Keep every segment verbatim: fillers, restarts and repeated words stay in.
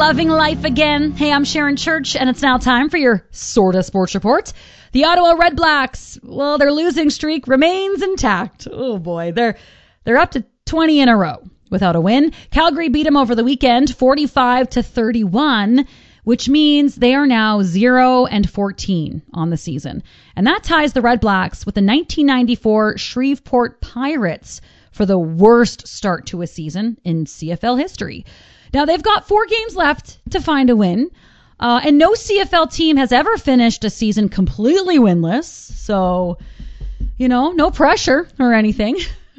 loving life again. Hey, I'm Sharon Church, and it's now time for your Sorta Sports Report. The Ottawa Red Blacks, well, their losing streak remains intact. Oh boy, they're they're up to twenty in a row without a win. Calgary beat them over the weekend, forty-five to thirty-one, which means they are now zero and fourteen on the season. And that ties the Red Blacks with the nineteen ninety-four Shreveport Pirates for the worst start to a season in C F L history. Now, they've got four games left to find a win, uh, and no C F L team has ever finished a season completely winless, so, you know, no pressure or anything.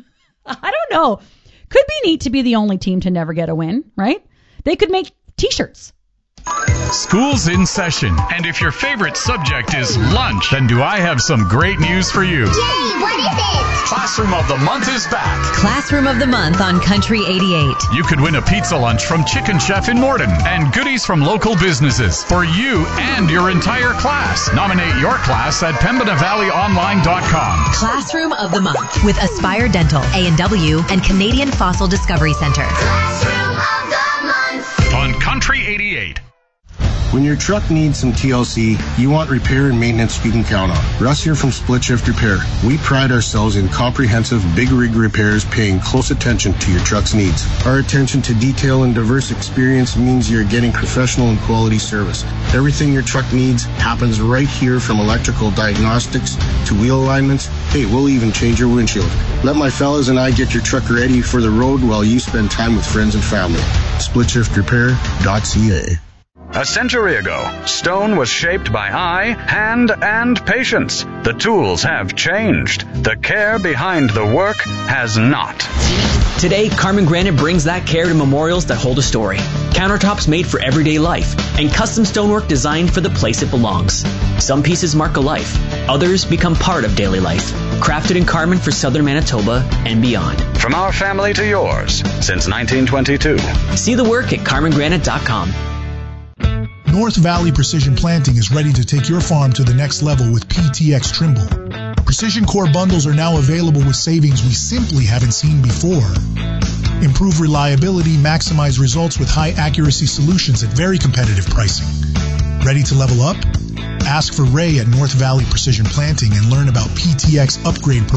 I don't know. Could be neat to be the only team to never get a win, right? They could make t-shirts. School's in session, and if your favorite subject is lunch, then do I have some great news for you. Yay, what is it? Classroom of the Month is back. Classroom of the Month on Country eighty-eight. You could win a pizza lunch from Chicken Chef in Morden and goodies from local businesses for you and your entire class. Nominate your class at pembina valley online dot com. Classroom of the Month with Aspire Dental, A and W, and Canadian Fossil Discovery Center. Classroom of the Month. On Country eighty-eight. When your truck needs some T L C, you want repair and maintenance you can count on. Russ here from Split Shift Repair. We pride ourselves in comprehensive big rig repairs, paying close attention to your truck's needs. Our attention to detail and diverse experience means you're getting professional and quality service. Everything your truck needs happens right here, from electrical diagnostics to wheel alignments. Hey, we'll even change your windshield. Let my fellas and I get your truck ready for the road while you spend time with friends and family. split shift repair dot c a. A century ago, stone was shaped by eye, hand, and patience. The tools have changed. The care behind the work has not. Today, Carmen Granite brings that care to memorials that hold a story. Countertops made for everyday life, and custom stonework designed for the place it belongs. Some pieces mark a life. Others become part of daily life. Crafted in Carmen for southern Manitoba and beyond. From our family to yours, since nineteen twenty-two. See the work at carmen granite dot com. North Valley Precision Planting is ready to take your farm to the next level with P T X Trimble. Precision Core bundles are now available with savings we simply haven't seen before. Improve reliability, maximize results with high accuracy solutions at very competitive pricing. Ready to level up? Ask for Ray at North Valley Precision Planting and learn about P T X upgrade programs.